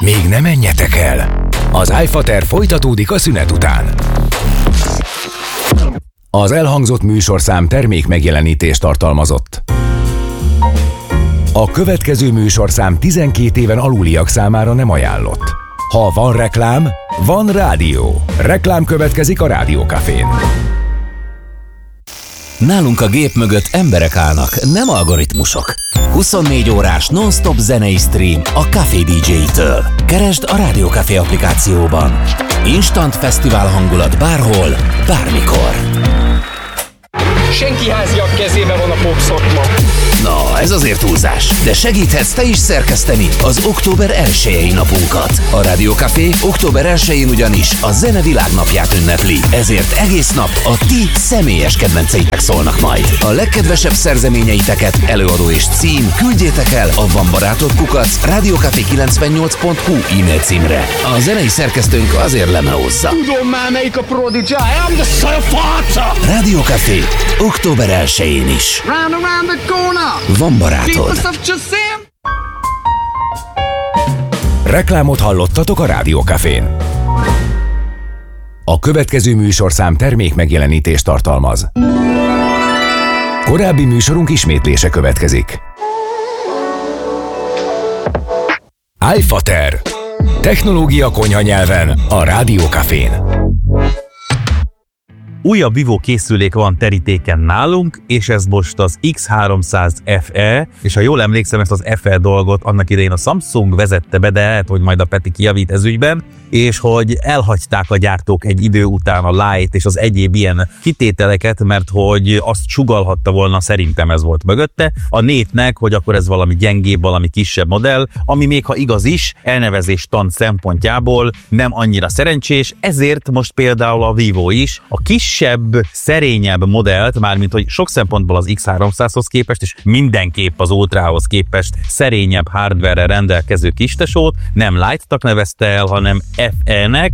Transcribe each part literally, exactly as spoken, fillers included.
Még ne menjetek el! Az iFater folytatódik a szünet után. Az elhangzott műsorszám termék megjelenítést tartalmazott. A következő műsorszám tizenkét éven aluliak számára nem ajánlott. Ha van reklám, van rádió. Reklám következik a Rádiókafén. Nálunk a gép mögött emberek állnak, nem algoritmusok. huszonnégy órás non-stop zenei stream a Café dé dzsé-től. Keresd a Rádiókafé applikációban. Instant fesztivál hangulat bárhol, bármikor. Senki háziak kezében van a popszakma. Na, ez azért túlzás, de segíthetsz te is szerkeszteni az október elsejei napunkat. A Rádiókafé október elsején ugyanis a Zene Világnapját ünnepli, ezért egész nap a ti személyes kedvenceitek szólnak majd. A legkedvesebb szerzeményeiteket, előadó és cím küldjétek el a vanbarátod kukac rádiókafé kilencvennyolc pont hu e-mail címre. A zenei szerkesztőnk azért lemelózza. Tudom már melyik a Prodigy, I am the son of father! Rádiókafé október elsején is. Round around the corner! Van barátod. Reklámot hallottatok a Rádiókafén. A következő műsorszám termék megjelenítést tartalmaz. Korábbi műsorunk ismétlése következik. iFater. Technológia konyha nyelven a Rádiókafén. Újabb Vivo készülék van terítéken nálunk, és ez most az X háromszáz ef e, és ha jól emlékszem, ezt az ef e dolgot annak idején a Samsung vezette be, de lehet, hogy majd a Peti kijavít ez ügyben, és hogy elhagyták a gyártók egy idő után a Lite és az egyéb ilyen kitételeket, mert hogy azt sugallhatta volna, szerintem ez volt mögötte, a nétnek, hogy akkor ez valami gyengébb, valami kisebb modell, ami még ha igaz is, elnevezés tan szempontjából nem annyira szerencsés, ezért most például a Vivo is a kisebb, szerényebb modellt, mármint hogy sok szempontból az X háromszázhoz képest, és mindenképp az Ultrahoz képest szerényebb hardware-rel rendelkező kistesót nem Lite-tak nevezte el, hanem ef e-nek,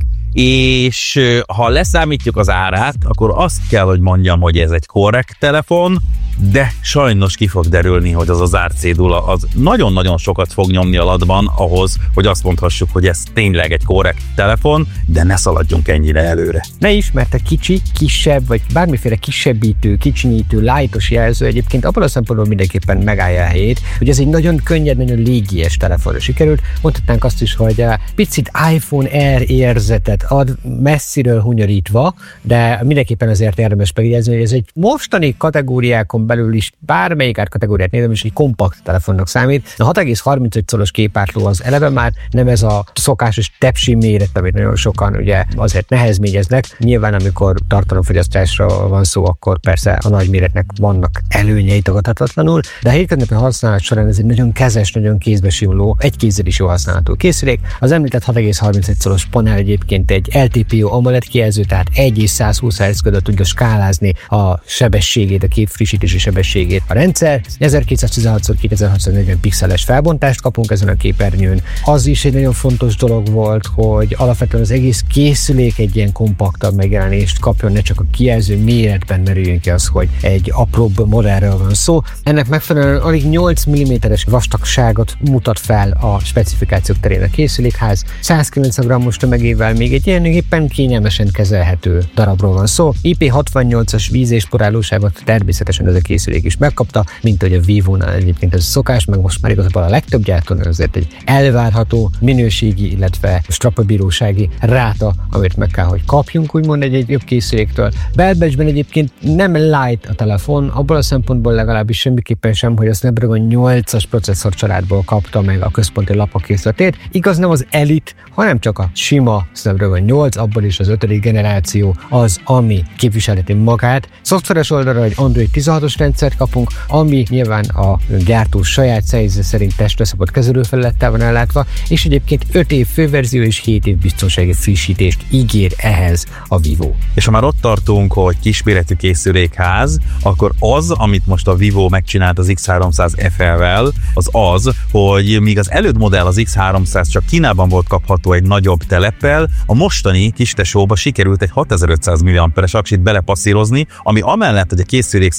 és ha leszámítjuk az árát, akkor azt kell, hogy mondjam, hogy ez egy korrekt telefon, de sajnos ki fog derülni, hogy az az árcédula az nagyon-nagyon sokat fog nyomni alatban ahhoz, hogy azt mondhassuk, hogy ez tényleg egy korrekt telefon, de ne szaladjunk ennyire előre. Ne is, mert a kicsi, kisebb, vagy bármiféle kisebbítő, kicsinyítő, lightos jelző egyébként abban a szempontból mindenképpen megállja a helyét, hogy ez egy nagyon könnyed, nagyon légies telefonra sikerült. Mondhatnánk azt is, hogy picit iPhone Air érzetet ad messziről hunyorítva, de mindenképpen azért érdemes megjegyezni, hogy ez egy mostani kategóriákon belül is bármelyik árkategóriát nézem, és egy kompakt telefonnak számít. A hat egész harmincöt szoros képátló az eleve már nem ez a szokásos tepsi méret, amit nagyon sokan ugye azért nehezményeznek. Nyilván, amikor tartalomfogyasztásra van szó, akkor persze a nagy méretnek vannak előnyei tagadhatatlanul, de a hétköznapi használat során ez egy nagyon kezes, nagyon kézbe simuló, egy kézzel is jól használható készülék. Az említett hat egész harmincöt szoros panel egyébként egy el té pé o AMOLED kijelző, tehát egy és százhúsz hertz között tudja skálázni a sebességét, a képfrissítési sebességét a rendszer. ezerkétszáztizenhat szor kétezer-hatszáznegyven pixeles felbontást kapunk ezen a képernyőn. Az is egy nagyon fontos dolog volt, hogy alapvetően az egész készülék egy ilyen kompaktabb megjelenést kapjon, ne csak a kijelző méretben merüljön ki az, hogy egy apróbb modellről van szó. Ennek megfelelően alig nyolc milliméteres vastagságot mutat fel a specifikációk terén a készülékház. száz kilencven grammos tömegével még egy ilyen éppen kényelmesen kezelhető darabról van szó. I P hatvannyolcas víz- és porrálóságot természetesen ez a készülék is megkapta, mint ahogy a Vivo-nál egyébként ez szokás, meg most már igazából a legtöbb gyártónál azért egy elvárható minőségi, illetve strapabírósági ráta, amit meg kell, hogy kapjunk, úgymond egy, egy jobb készüléktől. Belbecsben egyébként nem light a telefon, abból a szempontból legalábbis semmiképpen sem, hogy a Snapdragon nyolcas processzor családból kapta meg a központi lapokkészletét. Igaz, nem az Elite, hanem csak a sima Snapdragon nyolc, abból is az ötödik generáció az, ami képviselheti magát. Szoftveres oldalra egy Android tizenhatos rendszert kapunk, ami nyilván a gyártó saját szerző szerint testre szabott kezelőfelülettel van ellátva, és egyébként öt év főverzió és hét év biztonsági frissítést ígér ehhez a Vivo. És ha már ott tartunk, hogy kisméretű készülékház, akkor az, amit most a Vivo megcsinált az X háromszáz ef e-vel, az az, hogy míg az előtt modell az X háromszáz csak Kínában volt kapható egy nagyobb teleppel, a mostani kistesóba sikerült egy hatezer-ötszáz milliamperes aksit belepasszírozni, ami amellett, hogy a készülék szerintem kifejezetten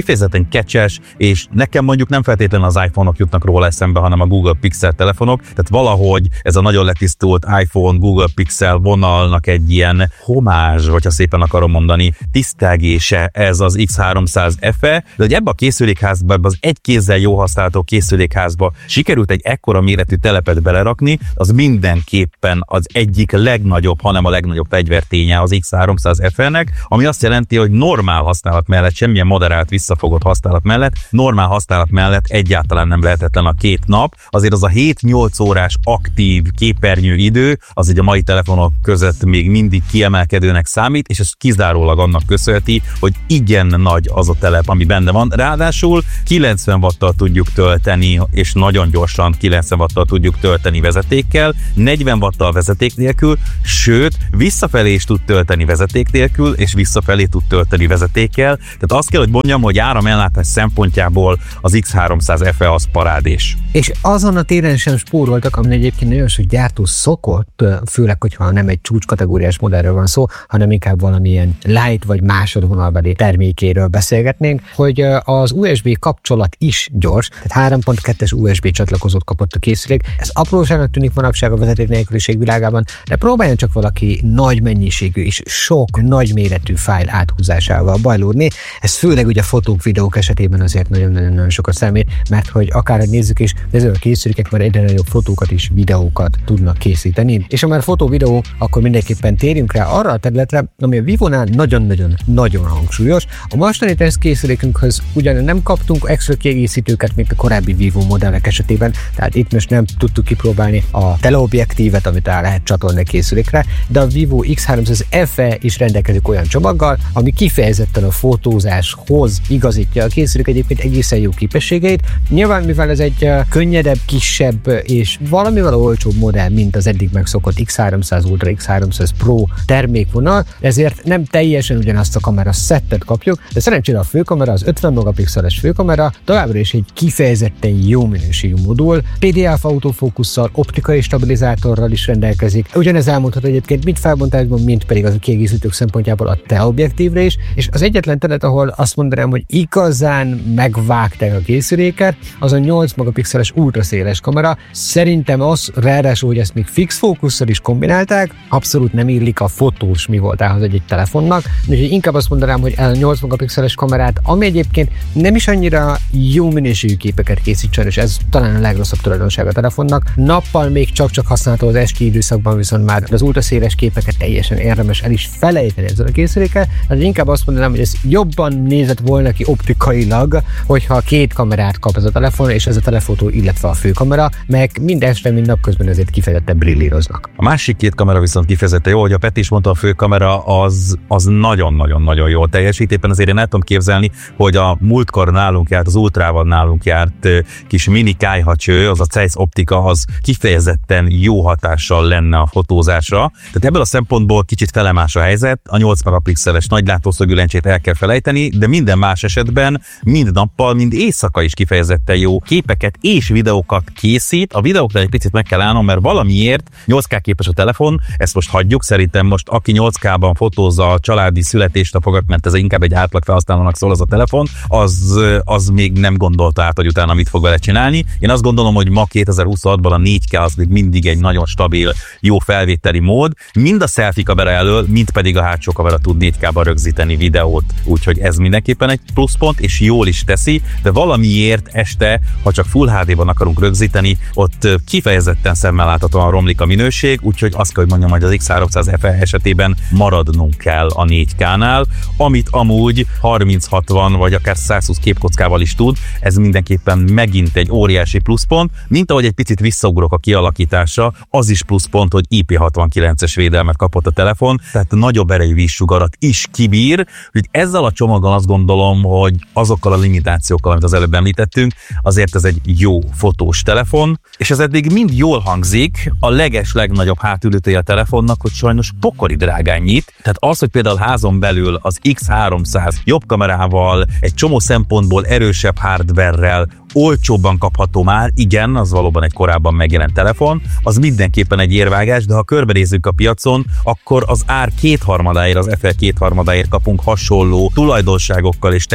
kifejezetten kecses, és nekem mondjuk nem feltétlenül az iPhone-ok jutnak róla eszembe, hanem a Google Pixel telefonok, tehát valahogy ez a nagyon letisztult iPhone, Google Pixel vonalnak egy ilyen homázs, hogyha szépen akarom mondani, tisztelgése ez az X háromszáz ef e, de hogy ebbe a készülékházba, ebbe az egy kézzel jó használható készülékházba sikerült egy ekkora méretű telepet belerakni, az mindenképpen az egyik legnagyobb, hanem a legnagyobb fegyverténye az X háromszáz ef e-nek, ami azt jelenti, hogy normál használat mellett, semmilyen moderált visszafogott használat mellett, normál használat mellett egyáltalán nem lehetetlen a két nap. Azért az a hét-nyolc órás aktív képernyő idő, az egy a mai telefonok között még mindig kiemelkedőnek számít, és ez kizárólag annak köszönheti, hogy igen nagy az a telep, ami benne van. Ráadásul kilencven watttal tudjuk tölteni, és nagyon gyorsan kilencven watttal tudjuk tölteni vezetékkel, negyven watttal vezeték nélkül, sőt, visszafelé is tud tölteni vezeték nélkül, és visszafelé tud tölteni vezetékkel. Tehát azt kell, hogy mondjam, hogy áramellátás szempontjából az X háromszáz ef e az parádés. És azon a téren sem spóroltak, amin egyébként nagyon sok gyártó szokott, főleg, hogyha nem egy csúcskategóriás modellről van szó, hanem inkább valamilyen light vagy másodvonalbeli termékéről beszélgetnénk, hogy az u es bé kapcsolat is gyors, tehát három pont kettes u es bé csatlakozót kapott a készülék. Ez apróságnak tűnik manapság a vezeték nélküliség világában, de próbáljon csak valaki nagy mennyiségű és sok nagyméretű fájl áthúzásával bajlódni. Ez főleg ugye fotók, videók esetében azért nagyon-nagyon sokat számít, mert hogy akár nézzük is, de ezek a készülékek már egyre nagyobb fotókat és videókat tudnak készíteni. És ha már fotó-videó, akkor mindenképpen térjünk rá arra a területre, ami a Vivónál nagyon-nagyon-nagyon hangsúlyos. A mostani tesztkészülékünkhöz ugyan nem kaptunk extra kiegészítőket, mint a korábbi Vivo modellek esetében, tehát itt most nem tudtuk kipróbálni a teleobjektívet, amit rá lehet csatolni a készülékre, de a Vivo X háromszáz ef e is rendelkezik olyan csomaggal, ami kifejezetten a fotózáshoz igazítja a készülék egyébként egészen jó képességeit. Nyilván, mivel ez egy könnyedebb, kisebb és valamivel olcsóbb modell, mint az eddig megszokott X háromszáz Ultra, X háromszáz Pro termékvonal, ezért nem teljesen ugyanazt a kamera szettet kapjuk, de szerencsére a főkamera, az ötven megapixeles főkamera továbbra is egy kifejezetten jó minőségű modul, pé dé ef autofókusszal, optikai stabilizátorral is rendelkezik. Ugyanez elmondható egyébként mind felbontásban, mind pedig az a kiegészítők szempontjából a teleobjektívre is, és az egyetlen terület, ahol azt mondanám, hogy igazán megvágták a készüléket, az a nyolc megapixeles ultraszéles kamera. Szerintem az, ráadásul, hogy ezt még fix fókusszal is kombinálták, abszolút nem illik a fotós mi voltához egy, egy telefonnak, úgyhogy inkább azt mondanám, hogy a nyolc megapixeles kamerát, ami egyébként nem is annyira jó minőségű képeket készítsen, és ez talán a legrosszabb tulajdonság a telefonnak. Nappal még csak-csak használható az esti időszakban, viszont már az ultraszéles képeket teljesen érdemes el is felejteni ezzel a készülékkel, de inkább azt mondanám, hogy ez jobban nézett volna ki optikailag, hogyha két kamerát kap ez a telefon, és ez a telefotó, illetve a főkamera, meg mind este, mind napközben ezért kifejezetten brillíroznak. A másik két kamera viszont kifejezetten jó, hogy a Peti is mondta, a főkamera az, az nagyon-nagyon-nagyon jól teljesít. Éppen azért én el tudom képzelni, hogy a múltkor nálunk járt, az Ultrával nálunk járt kis mini kályhacső, az a Zeiss optika, az kifejezetten jó hatással lenne a fotózásra. Tehát ebből a szempontból kicsit felemás a helyzet, a nyolc megapixeles nagylátószögű lencsét el kell felejteni, de minden más esetben mind nappal, mind éjszaka is kifejezetten jó képeket és videókat készít. A videóknál egy picit meg kell állnom, mert valamiért nyolc ká képes a telefon, ezt most hagyjuk, szerintem most aki nyolc ká-ban fotózza a családi születésnapokat, mert ez inkább egy átlag felhasználónak szól az a telefon, az, az még nem gondolta át, hogy utána mit fog vele csinálni. Én azt gondolom, hogy ma kétezer-huszonhatban a négy ká az még mindig egy nagyon stabil, jó felvételi mód. Mind a selfie kamera elől, mind pedig a hátsó kamera tud négy ká-ban rögzíteni videót, úgyhogy ez mindenképpen egy pluszpont, és jól is teszi, de valamiért este, ha csak Full há dé-ban akarunk rögzíteni, ott kifejezetten szemmel láthatóan romlik a minőség, úgyhogy azt kell, hogy mondjam, hogy az X háromszáz ef e esetében maradnunk kell a négy ká-nál, amit amúgy harminc hatvan vagy akár százhúsz képkockával is tud, ez mindenképpen megint egy óriási pluszpont, mint ahogy egy picit visszaugrok a kialakításra, az is pluszpont, hogy I P hatvankilences védelmet kapott a telefon, tehát nagyobb erejű vízsugarat is kibír, hogy ezzel a csomaggal azt gondolom, hogy azokkal a limitációkkal, amit az előbb említettünk, azért ez egy jó fotós telefon, és ez eddig mind jól hangzik, a leges legnagyobb hátulütője a telefonnak, hogy sajnos pokoli drágán nyit, tehát az, hogy például házon belül az X háromszáz jobb kamerával, egy csomó szempontból erősebb hardverrel, olcsóbban kapható már, igen, az valóban egy korábban megjelent telefon, az mindenképpen egy érvágás, de ha körbenézzük a piacon, akkor az ár kétharmadáért, az ef e kétharmadáért kapunk hasonló tulajdonságokkal és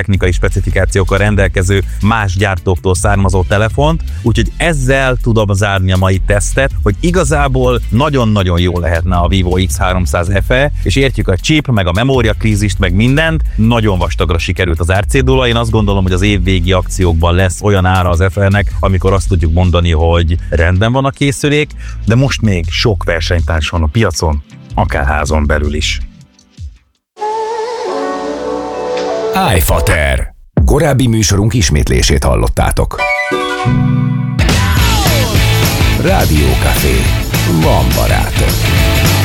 technikai specifikációkkal rendelkező más gyártóktól származó telefont, úgyhogy ezzel tudom zárni a mai tesztet, hogy igazából nagyon-nagyon jó lehetne a Vivo X háromszáz ef e, és értjük a chip, meg a memóriakrízist, meg mindent, nagyon vastagra sikerült az árcédula. Én azt gondolom, hogy az évvégi akciókban lesz olyan ára az ef e-nek, amikor azt tudjuk mondani, hogy rendben van a készülék, de most még sok versenytárs van a piacon, akár házon belül is. iFater. Korábbi műsorunk ismétlését hallottátok. Rádió Café. Van barátom.